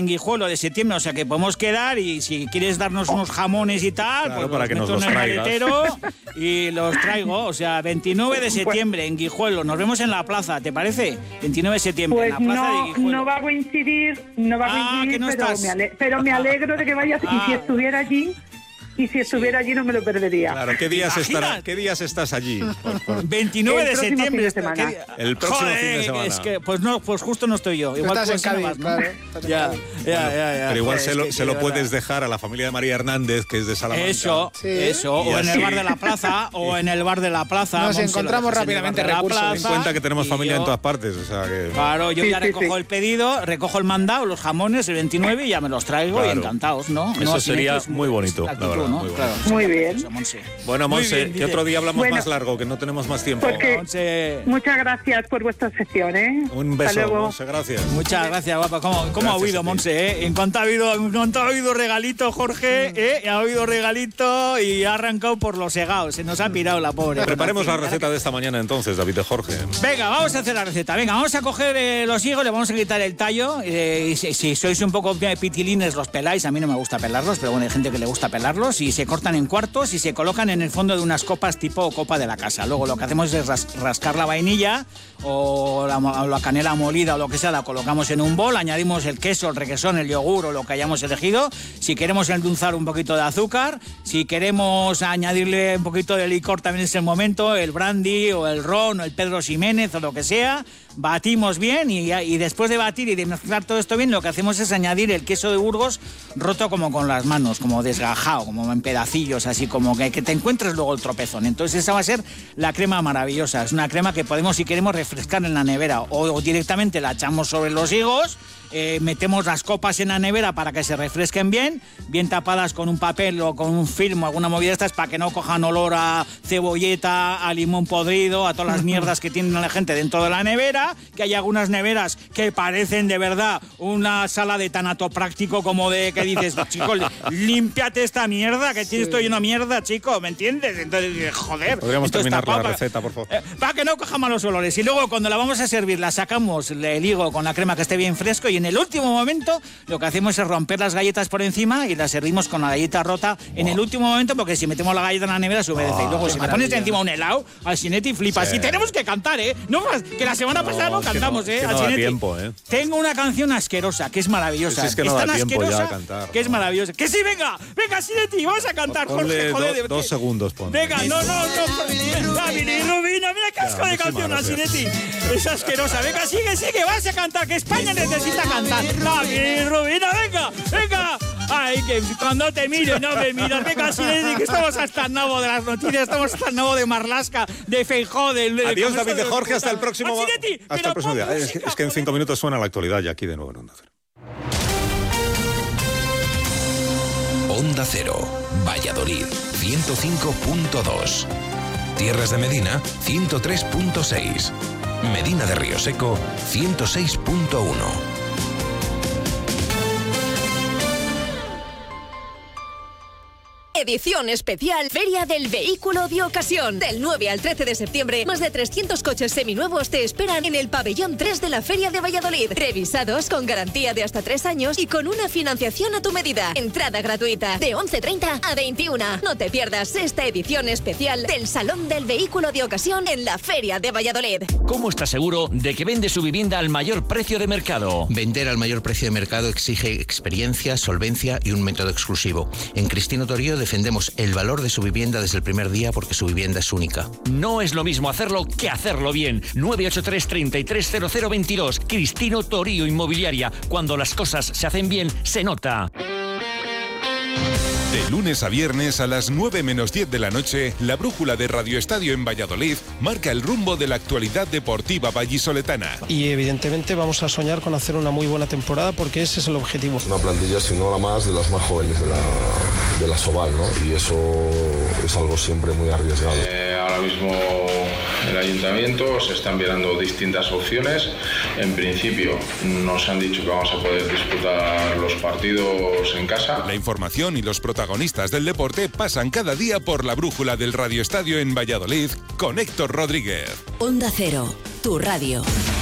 Guijuelo de septiembre, o sea que podemos quedar y si quieres darnos unos jamones y tal, claro, pues para los que nos meto los en el traigas. maletero y los traigo. O sea, 29 de septiembre en Guijuelo. Nos vemos en la plaza, ¿te parece? 29 de septiembre Pues en la plaza de Guijuelo. no va a coincidir, que no pero, estás. pero me alegro de que vayas y si estuviera allí no me lo perdería. Claro, ¿qué días estás allí? 29 de septiembre. Fin de semana. El próximo fin de semana. Es que, pues justo no estoy yo. Igual estás en Cádiz, vas, ¿no? claro. Ya. Pero igual Joder, se lo puedes dejar a la familia de María Hernández, que es de Salamanca. Eso, Y o en el así. bar de la plaza, o en el bar de la plaza. Nos Monse, encontramos lo dejas en el rápidamente bar de la recursos. Ten en plaza, cuenta que tenemos y familia yo- en todas partes, o sea que... Claro, yo ya recojo el pedido, recojo el mandado, los jamones, el 29 y ya me los traigo Claro. y encantados, ¿no? Eso No, así sería es muy bonito, la la actitud, verdad, ¿no? muy Claro. Muy bien. Eso, Monse. Bueno, Muy Monse, bien, que dice. otro día hablamos Bueno. más largo, que no tenemos más tiempo. Porque Monse, muchas gracias por vuestra sección, ¿eh? Un Hasta beso, luego. Monse, gracias. muchas gracias, guapa. ¿Cómo ha Gracias oído, a ti. Monse? En cuanto ha habido regalito, Jorge, ha habido regalito y ha arrancado por los segados. Se nos ha pirado la pobre. Preparemos la receta de esta mañana entonces, David de Jorge. Venga, vamos a hacer la receta. Venga, vamos a coger los higos, le vamos a quitar el tallo. Y si sois un poco pitilines, los peláis. A mí no me gusta pelarlos, pero bueno, hay gente que le gusta pelarlos. Y se cortan en cuartos y se colocan en el fondo de unas copas tipo copa de la casa. Luego lo que hacemos es rascar la vainilla o la canela molida o lo que sea, la colocamos en un bol, añadimos el queso, el requesón, el yogur o lo que hayamos elegido. Si queremos endulzar un poquito de azúcar, si queremos añadirle un poquito de licor también es el momento, el brandy o el ron o el Pedro Ximénez o lo que sea, batimos bien y después de batir y de mezclar todo esto bien, lo que hacemos es añadir el queso de Burgos roto como con las manos, como desgajado, como en pedacillos, así como que te encuentres luego el tropezón. Entonces esa va a ser la crema maravillosa. Es una crema que podemos, si queremos, refrescar en la nevera o directamente la echamos sobre los higos. Metemos las copas en la nevera para que se refresquen bien tapadas con un papel o con un film o alguna movida de estas para que no cojan olor a cebolleta, a limón podrido, a todas las mierdas que tiene la gente dentro de la nevera, que hay algunas neveras que parecen de verdad una sala de tanato práctico, como de que dices, chico, límpiate esta mierda, que tienes esto lleno de mierda, chico, ¿me entiendes? Entonces, joder. Podríamos entonces terminar la tapa receta, por favor. para que no coja malos olores. Y luego cuando la vamos a servir, la sacamos el higo con la crema que esté bien fresco y en el último momento lo que hacemos es romper las galletas por encima y las servimos con la galleta rota en el último momento, porque si metemos la galleta en la nevera se humedece. Y luego si le pones encima un helado, al Sinetti flipas. Sí. Y tenemos que cantar, ¿eh? No, que la semana pasada no cantamos, que no al da Sinetti. tiempo, ¿eh? Tengo una canción asquerosa, que es maravillosa. Es que no es tan da tiempo ya asquerosa a cantar, que es ¿no? maravillosa. Que sí, venga, Sinetti, vamos a cantar, Ponle Jorge, joder. 2 segundos, ponle. Venga, no, la bilirrubina, mira qué asco de canción, muchísimas Asinetti. Es asquerosa. Venga, sigue, vas a cantar, que España necesita cantar. La bilirrubina, venga. Ay, que cuando te mire, no me miras. Venga, Asinetti, que estamos hasta el nabo de las noticias, estamos hasta el nabo de Marlaska, de Feijóo, del... Adiós, David de Jorge, hasta el próximo... Asinetti, Hasta el próximo día. Es que en 5 minutos suena la actualidad ya aquí de nuevo en Onda Cero. Onda Cero, Valladolid, 105.2. Tierras de Medina, 103.6. Medina de Río Seco, 106.1. Edición especial Feria del Vehículo de Ocasión. Del 9 al 13 de septiembre, más de 300 coches seminuevos te esperan en el pabellón 3 de la Feria de Valladolid. Revisados con garantía de hasta 3 años y con una financiación a tu medida. Entrada gratuita de 11:30 a 21. No te pierdas esta edición especial del Salón del Vehículo de Ocasión en la Feria de Valladolid. ¿Cómo está seguro de que vende su vivienda al mayor precio de mercado? Vender al mayor precio de mercado exige experiencia, solvencia y un método exclusivo. En Cristino Torío defendemos el valor de su vivienda desde el primer día porque su vivienda es única. No es lo mismo hacerlo que hacerlo bien. 983 330022. Cristino Torío Inmobiliaria. Cuando las cosas se hacen bien, se nota. De lunes a viernes a las 9 menos 10 de la noche, la brújula de Radio Estadio en Valladolid marca el rumbo de la actualidad deportiva vallisoletana. Y evidentemente vamos a soñar con hacer una muy buena temporada porque ese es el objetivo. Una plantilla, si no la más, de las más jóvenes de la Sobal, ¿no? Y eso es algo siempre muy arriesgado. Ahora mismo el ayuntamiento se están mirando distintas opciones. En principio nos han dicho que vamos a poder disputar los partidos en casa. La información y los protagonistas del deporte pasan cada día por la brújula del Radio Estadio en Valladolid con Héctor Rodríguez. Onda Cero, tu radio.